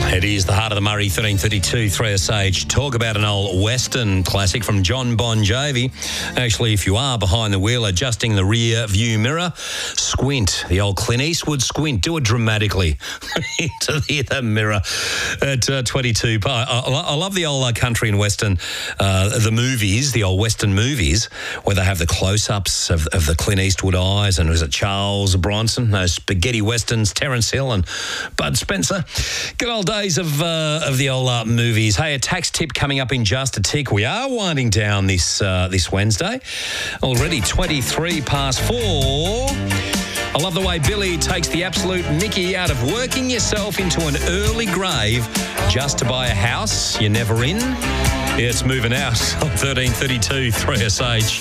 It is the Heart of the Murray, 1332, 3SH. Talk about an old Western classic from John Bon Jovi. Actually, if you are behind the wheel, adjusting the rear view mirror, squint. The old Clint Eastwood squint. Do it dramatically into the mirror at 22. I love the old country and Western, the movies, the old Western movies, where they have the close-ups of the Clint Eastwood eyes, and was it Charles Bronson, those spaghetti Westerns, Terence Hill and Bud Spencer. Good old days of the old movies. Hey, a tax tip coming up in just a tick. We are winding down this Wednesday. Already 23 past 4. I love the way Billy takes the absolute mickey out of working yourself into an early grave just to buy a house you're never in. Yeah, it's moving out on 1332 3SH.